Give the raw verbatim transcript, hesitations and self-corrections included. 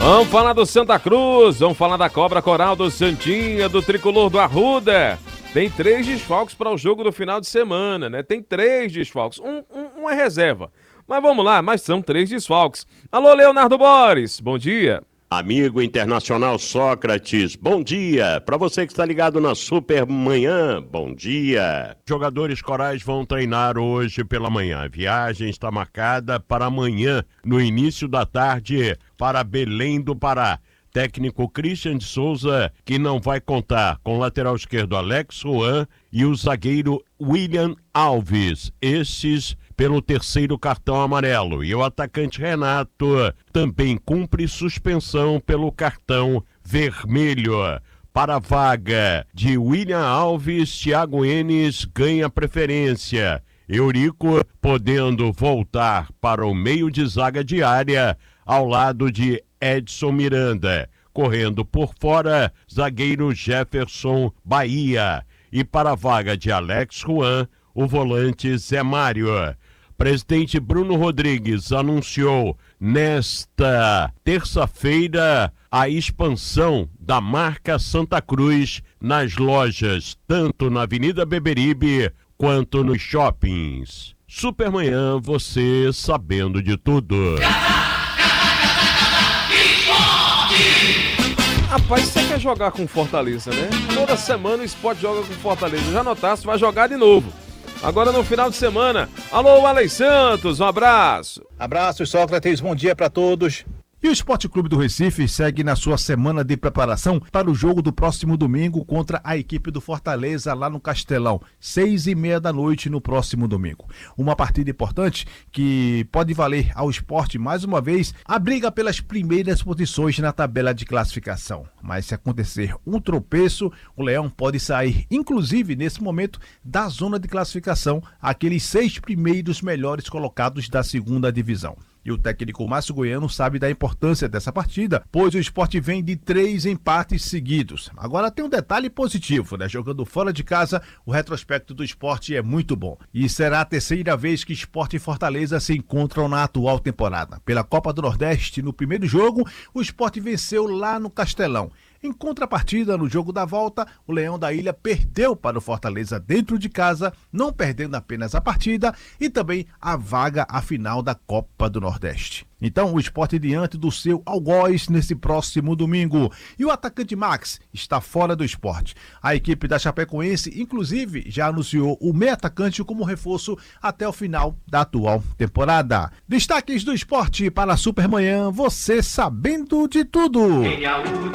Vamos falar do Santa Cruz, vamos falar da Cobra Coral do Santinha, do Tricolor do Arruda. Tem três desfalques para o jogo do final de semana, né? Tem três desfalques, um, um, um é reserva. Mas vamos lá, mas são três desfalques. Alô, Leonardo Boris, bom dia. Amigo internacional Sócrates, bom dia. Para você que está ligado na Super Manhã, bom dia. Jogadores corais vão treinar hoje pela manhã. A viagem está marcada para amanhã, no início da tarde, para Belém do Pará. Técnico Christian de Souza, que não vai contar com o lateral esquerdo Alex Juan e o zagueiro William Alves, esses pelo terceiro cartão amarelo. E o atacante Renato também cumpre suspensão pelo cartão vermelho. Para a vaga de William Alves, Thiago Enes ganha preferência. Eurico podendo voltar para o meio de zaga diária ao lado de Edson Miranda. Correndo por fora, zagueiro Jefferson Bahia. E para a vaga de Alex Juan, o volante Zé Mário. Presidente Bruno Rodrigues anunciou nesta terça-feira a expansão da marca Santa Cruz nas lojas, tanto na Avenida Beberibe quanto nos shoppings. Supermanhã, você sabendo de tudo. Rapaz, você quer jogar com Fortaleza, né? Toda semana o Sport joga com Fortaleza. Já notasse, vai jogar de novo. Agora no final de semana. Alô, Alex Santos, um abraço. Abraço, Sócrates, bom dia para todos. E o Esporte Clube do Recife segue na sua semana de preparação para o jogo do próximo domingo contra a equipe do Fortaleza lá no Castelão, seis e meia da noite no próximo domingo. Uma partida importante que pode valer ao Esporte mais uma vez a briga pelas primeiras posições na tabela de classificação. Mas se acontecer um tropeço, o Leão pode sair, inclusive nesse momento, da zona de classificação, aqueles seis primeiros melhores colocados da segunda divisão. E o técnico Márcio Goiano sabe da importância dessa partida, pois o Sport vem de três empates seguidos. Agora tem um detalhe positivo, né? Jogando fora de casa, o retrospecto do Sport é muito bom. E será a terceira vez que Sport e Fortaleza se encontram na atual temporada. Pela Copa do Nordeste, no primeiro jogo, o Sport venceu lá no Castelão. Em contrapartida, no jogo da volta, o Leão da Ilha perdeu para o Fortaleza dentro de casa, não perdendo apenas a partida e também a vaga à final da Copa do Nordeste. Então, o Sport diante do seu algoz nesse próximo domingo. E o atacante Max está fora do Sport. A equipe da Chapecoense, inclusive, já anunciou o meio atacante como reforço até o final da atual temporada. Destaques do Sport para a Supermanhã, você sabendo de tudo.